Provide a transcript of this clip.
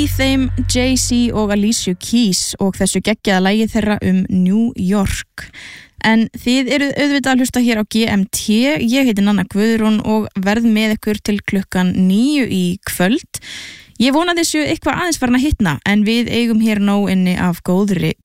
Í þeim Jay-Z og Alicia Keys og þessu geggjaða lagi þeirra New York. En þið eruð auðvitað að hlusta hér á GMT. Ég heiti Nanna Guðrún og verð með ykkur til klukkan 9 í kvöld. Ég vona þessu eitthvað aðeins farin að hitna, en við eigum hér nóg inni af góðri